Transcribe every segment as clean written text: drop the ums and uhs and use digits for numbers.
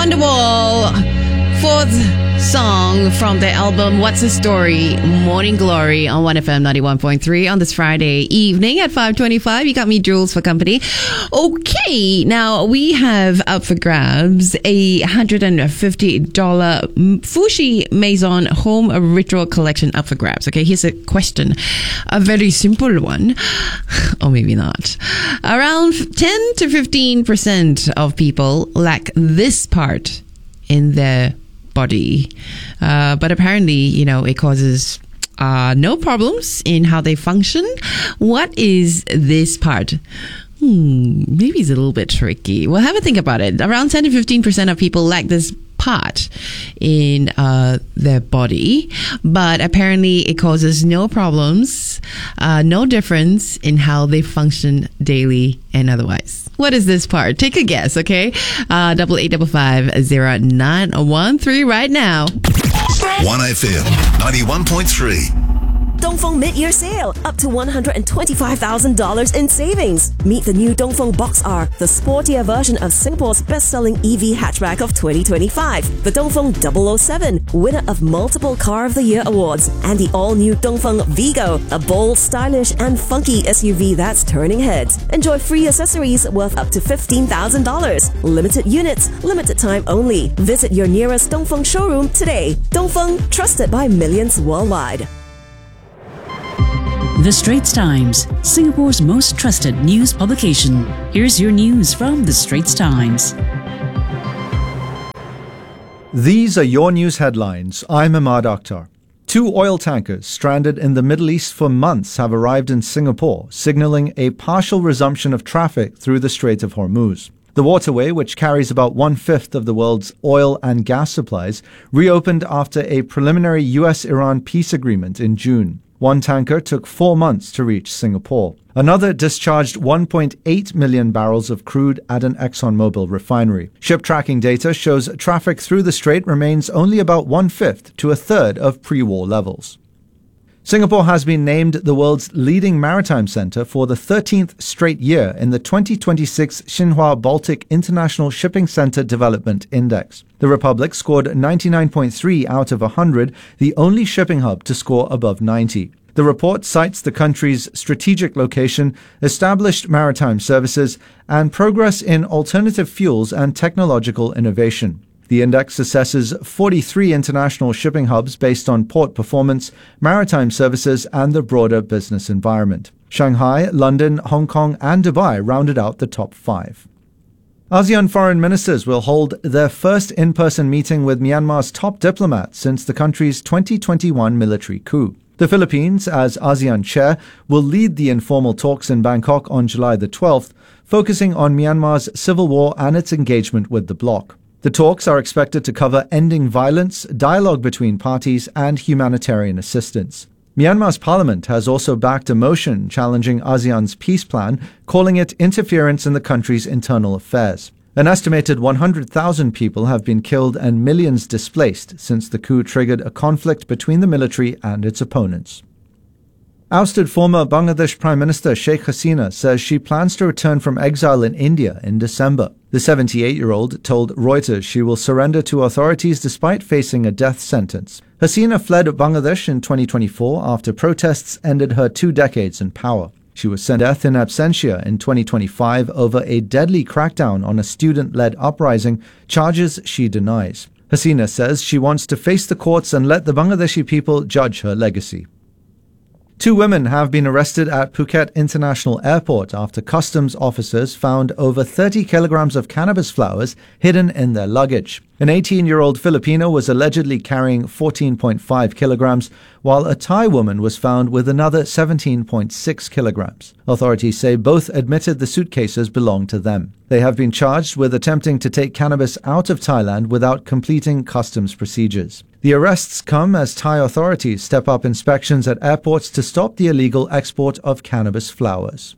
Wonderwall, fourth song from the album What's the Story, Morning Glory on 1FM 91.3 on this Friday evening at 5:25. You got me, Jules, for company. Okay, now we have up for grabs a $150 Fushi Maison Home Ritual Collection up for grabs. Okay, here's a question, a very simple one, or maybe not. Around 10 to 15% of people lack this part in their body, but apparently, it causes no problems in how they function. What is this part? Maybe it's a little bit tricky. Well, have a think about it. Around 10 to 15% of people lack this part in their body, but apparently it causes no problems, no difference in how they function daily and otherwise. What is this part? Take a guess, okay? 88550913 right now. 1FM 91.3. Dongfeng mid-year sale, up to $125,000 in savings. Meet the new Dongfeng Box R, the sportier version of Singapore's best-selling EV hatchback of 2025. The Dongfeng 007, winner of multiple Car of the Year awards. And the all-new Dongfeng Vigo, a bold, stylish and funky SUV that's turning heads. Enjoy free accessories worth up to $15,000. Limited units, limited time only. Visit your nearest Dongfeng showroom today. Dongfeng, trusted by millions worldwide. The Straits Times, Singapore's most trusted news publication. Here's your news from The Straits Times. These are your news headlines. I'm Ahmad Akhtar. 2 oil tankers stranded in the Middle East for months have arrived in Singapore, signaling a partial resumption of traffic through the Strait of Hormuz. The waterway, which carries about 1/5 of the world's oil and gas supplies, reopened after a preliminary US-Iran peace agreement in June. One tanker took 4 months to reach Singapore. Another discharged 1.8 million barrels of crude at an ExxonMobil refinery. Ship tracking data shows traffic through the strait remains only about 1/5 to 1/3 of pre-war levels. Singapore has been named the world's leading maritime center for the 13th straight year in the 2026 Xinhua Baltic International Shipping Center Development Index. The Republic scored 99.3 out of 100, the only shipping hub to score above 90. The report cites the country's strategic location, established maritime services, and progress in alternative fuels and technological innovation. The index assesses 43 international shipping hubs based on port performance, maritime services, and the broader business environment. Shanghai, London, Hong Kong, and Dubai rounded out the top 5. ASEAN foreign ministers will hold their first in-person meeting with Myanmar's top diplomat since the country's 2021 military coup. The Philippines, as ASEAN chair, will lead the informal talks in Bangkok on July the 12th, focusing on Myanmar's civil war and its engagement with the bloc. The talks are expected to cover ending violence, dialogue between parties, and humanitarian assistance. Myanmar's parliament has also backed a motion challenging ASEAN's peace plan, calling it interference in the country's internal affairs. An estimated 100,000 people have been killed and millions displaced since the coup triggered a conflict between the military and its opponents. Ousted former Bangladesh Prime Minister Sheikh Hasina says she plans to return from exile in India in December. The 78-year-old told Reuters she will surrender to authorities despite facing a death sentence. Hasina fled Bangladesh in 2024 after protests ended her 2 decades in power. She was sent to death in absentia in 2025 over a deadly crackdown on a student-led uprising, charges she denies. Hasina says she wants to face the courts and let the Bangladeshi people judge her legacy. 2 women have been arrested at Phuket International Airport after customs officers found over 30 kilograms of cannabis flowers hidden in their luggage. An 18-year-old Filipino was allegedly carrying 14.5 kilograms, while a Thai woman was found with another 17.6 kilograms. Authorities say both admitted the suitcases belonged to them. They have been charged with attempting to take cannabis out of Thailand without completing customs procedures. The arrests come as Thai authorities step up inspections at airports to stop the illegal export of cannabis flowers.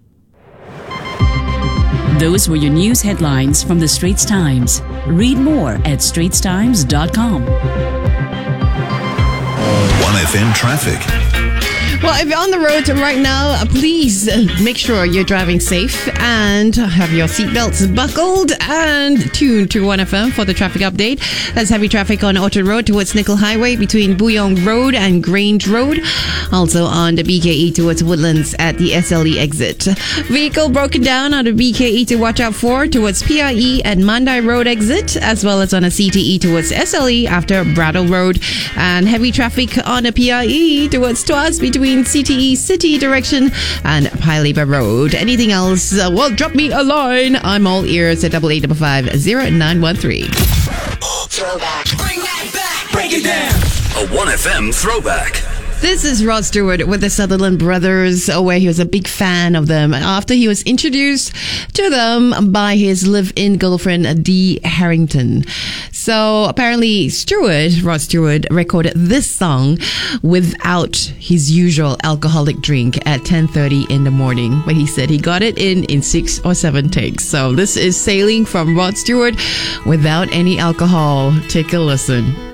Those were your news headlines from The Straits Times. Read more at straitstimes.com. 1FM traffic. Well, if you're on the road right now, please make sure you're driving safe and have your seatbelts buckled and tuned to 1FM for the traffic update. There's heavy traffic on Orchard Road towards Nickel Highway between Buyong Road and Grange Road. Also on the BKE towards Woodlands at the SLE exit. Vehicle broken down on the BKE to watch out for towards PIE at Mandai Road exit, as well as on a CTE towards SLE after Brattle Road. And heavy traffic on a PIE towards Tuas between CTE City direction and Paya Road. Anything else? Well, drop me a line. I'm all ears at 8855-0913. Throwback. Bring that back. Break it down. A 1FM throwback. This is Rod Stewart with the Sutherland Brothers, where he was a big fan of them after he was introduced to them by his live-in girlfriend, Dee Harrington. So apparently Rod Stewart recorded this song without his usual alcoholic drink at 10:30 in the morning. But he said he got it in 6 or 7 takes. So this is Sailing from Rod Stewart without any alcohol. Take a listen.